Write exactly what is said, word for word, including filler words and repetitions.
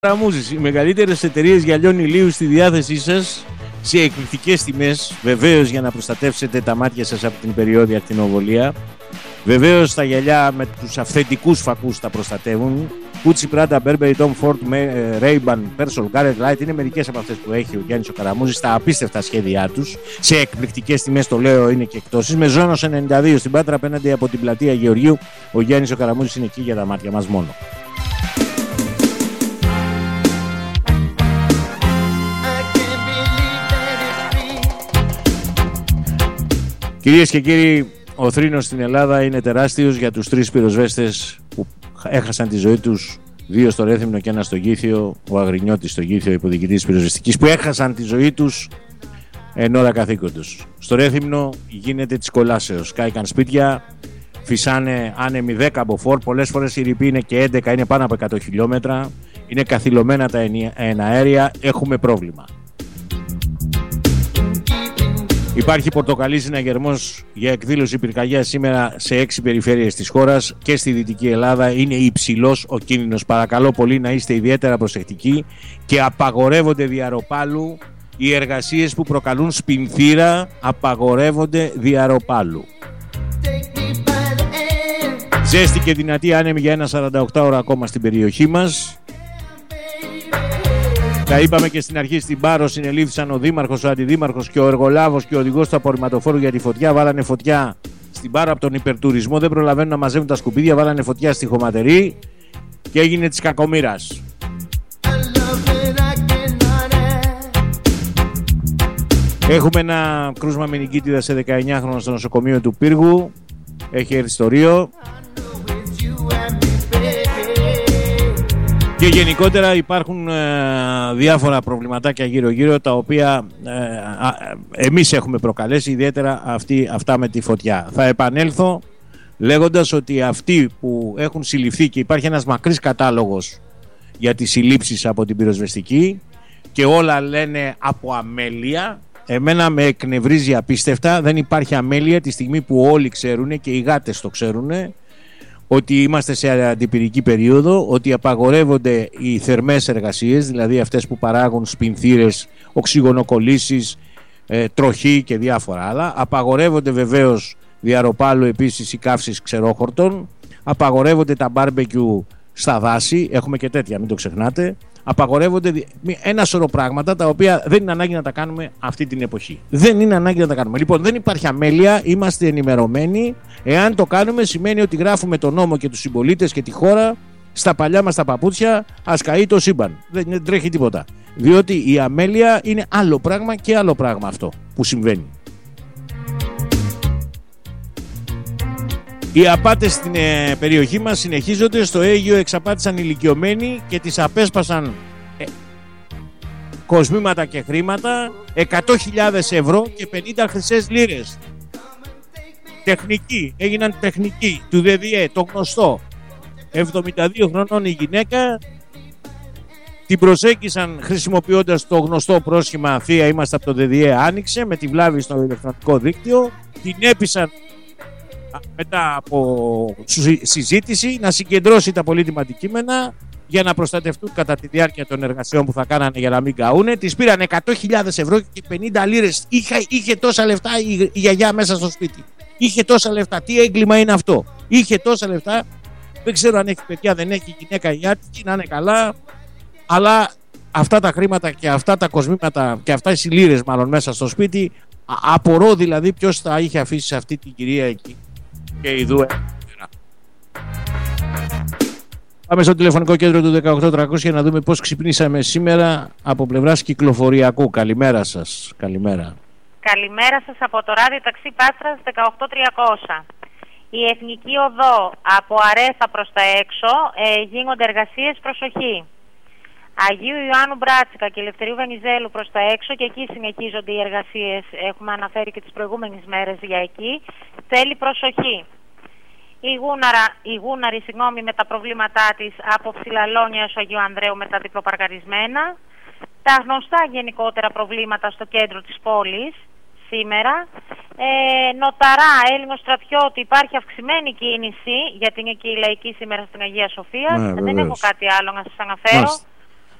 Καραμούζης, οι μεγαλύτερες εταιρείες γυαλιών ηλίου στη διάθεσή σας σε εκπληκτικές τιμές, βεβαίως για να προστατεύσετε τα μάτια σας από την περιόδια ακτινοβολία. Βεβαίως τα γυαλιά με τους αυθεντικούς φακούς τα προστατεύουν. Gucci, Prada, Burberry, Tom Ford, Ray-Ban, Persol, Garrett Light είναι μερικές από αυτές που έχει ο Γιάννης ο Καραμούζης στα απίστευτα σχέδιά τους. Σε εκπληκτικές τιμές, το λέω, είναι και εκτόσεις. Με Ζώνος ενενήντα δύο στην Πάτρα απέναντι από την πλατεία Γεωργίου. Ο Γιάννης ο Καραμούζης είναι εκεί για τα μάτια μας μόνο. Κυρίες και κύριοι, ο θρήνος στην Ελλάδα είναι τεράστιος για τους τρεις πυροσβέστες που έχασαν τη ζωή τους, δύο στο Ρέθυμνο και ένα στο Γήθιο, ο Αγρινιώτης στο Γήθιο, υποδιοικητής πυροσβεστικής, που έχασαν τη ζωή τους εν ώρα καθήκοντος. Στο Ρέθυμνο γίνεται της κολάσεως, κάηκαν σπίτια, φυσάνε άνεμοι δέκα μποφόρ, πολλές φορές η ρηπή είναι και έντεκα, είναι πάνω από εκατό χιλιόμετρα, είναι καθυλωμένα τα εναέρια, έχουμε πρόβλημα. Υπάρχει πορτοκαλί συναγερμός για εκδήλωση πυρκαγιάς σήμερα σε έξι περιφέρειες της χώρας και στη Δυτική Ελλάδα. Είναι υψηλός ο κίνδυνος. Παρακαλώ πολύ να είστε ιδιαίτερα προσεκτικοί και απαγορεύονται διαρροπάλου οι εργασίες που προκαλούν σπινθήρα. Απαγορεύονται διαρροπάλου. Ζέστη και δυνατή άνεμη για ένα σαράντα οκτώ ώρα ακόμα στην περιοχή μας. Τα είπαμε και στην αρχή, στην Πάρο συνελήφθησαν ο Δήμαρχος, ο Αντιδήμαρχος και ο Εργολάβος και ο οδηγός του απορριμματοφόρου για τη φωτιά. Βάλανε φωτιά στην Πάρο από τον υπερτουρισμό, δεν προλαβαίνουν να μαζεύουν τα σκουπίδια, βάλανε φωτιά στη Χωματερή και έγινε της κακομοίρας. Έχουμε ένα κρούσμα μενιγκίτιδα σε δεκαεννιάχρονο στο νοσοκομείο του Πύργου, έχει έρθει στο Ρίο. Και γενικότερα υπάρχουν ε, διάφορα προβληματάκια γύρω-γύρω τα οποία ε, α, εμείς έχουμε προκαλέσει, ιδιαίτερα αυτή, αυτά με τη φωτιά. Θα επανέλθω λέγοντας ότι αυτοί που έχουν συλληφθεί, και υπάρχει ένας μακρύς κατάλογος για τις συλλήψεις από την πυροσβεστική και όλα λένε από αμέλεια, εμένα με εκνευρίζει απίστευτα. Δεν υπάρχει αμέλεια τη στιγμή που όλοι ξέρουν και οι γάτες το ξέρουν ότι είμαστε σε αντιπυρική περίοδο, ότι απαγορεύονται οι θερμές εργασίες, δηλαδή αυτές που παράγουν σπινθήρες, οξυγονοκολλήσεις, ε, τροχή και διάφορα άλλα. Απαγορεύονται βεβαίως διαρροπάλου επίσης οι καύσεις ξερόχορτων. Απαγορεύονται τα μπάρμπεκιου στα δάση, έχουμε και τέτοια, μην το ξεχνάτε. Απαγορεύονται ένα σωρό πράγματα τα οποία δεν είναι ανάγκη να τα κάνουμε αυτή την εποχή. Δεν είναι ανάγκη να τα κάνουμε. Λοιπόν, δεν υπάρχει αμέλεια, είμαστε ενημερωμένοι. Εάν το κάνουμε, σημαίνει ότι γράφουμε τον νόμο και τους συμπολίτες και τη χώρα στα παλιά μας τα παπούτσια, ας καεί το σύμπαν. Δεν τρέχει τίποτα. Διότι η αμέλεια είναι άλλο πράγμα και άλλο πράγμα αυτό που συμβαίνει. Οι απάτες στην ε, περιοχή μας συνεχίζονται. Στο Αίγυο εξαπάτησαν ηλικιωμένοι και τις απέσπασαν ε, κοσμήματα και χρήματα, εκατό χιλιάδες ευρώ και πενήντα χρυσές λίρες. Τεχνική, έγιναν τεχνική του ΔΔΕ, το γνωστό. εβδομήντα δύο χρονών η γυναίκα, την προσέγγισαν χρησιμοποιώντας το γνωστό πρόσχημα «Θεία, είμαστε από το ΔΔΕ, άνοιξε», με τη βλάβη στο ηλεκτρονικό δίκτυο, την έπεισαν μετά από συζήτηση να συγκεντρώσει τα πολύτιμα αντικείμενα για να προστατευτούν κατά τη διάρκεια των εργασιών που θα κάνανε για να μην καούνε. Τις πήραν εκατό χιλιάδες ευρώ και πενήντα λίρες. Είχε, είχε τόσα λεφτά η, η γιαγιά μέσα στο σπίτι. Είχε τόσα λεφτά. Τι έγκλημα είναι αυτό? Είχε τόσα λεφτά. Δεν ξέρω αν έχει παιδιά, δεν έχει γυναίκα η άτυχη, να είναι καλά. Αλλά αυτά τα χρήματα και αυτά τα κοσμήματα και αυτά οι λίρες μάλλον μέσα στο σπίτι, απορώ δηλαδή ποιος θα είχε αφήσει σε αυτή την κυρία εκεί. Και ειδού. Πάμε στο τηλεφωνικό κέντρο του δεκαοκτώ τριακόσια να δούμε πώς ξυπνήσαμε σήμερα από πλευράς κυκλοφοριακού. Καλημέρα σας. Καλημέρα. Καλημέρα σας από το ράδιο ταξί Πάτρας δεκαοκτώ τριακόσια. Η Εθνική Οδό από Αρέθα προς τα έξω ε, γίνονται εργασίες, προσοχή. Αγίου Ιωάννου Μπράτσικα και Ελευθερίου Βενιζέλου προς τα έξω, και εκεί συνεχίζονται οι εργασίες, έχουμε αναφέρει και τις προηγούμενες μέρες για εκεί. Θέλει προσοχή. Η, Γούναρα, η Γούναρη συγγνώμη, με τα προβλήματά της από Ψηλαλόνια έως Αγίου Ανδρέου με τα διπλοπαρκαρισμένα. Τα γνωστά γενικότερα προβλήματα στο κέντρο της πόλης σήμερα. Ε, νοταρά, Έλληνο στρατιώτη, υπάρχει αυξημένη κίνηση γιατί είναι και η λαϊκή σήμερα στην Αγία Σοφία. Ναι, δεν έχω κάτι άλλο να σας αναφέρω. Μάλιστα.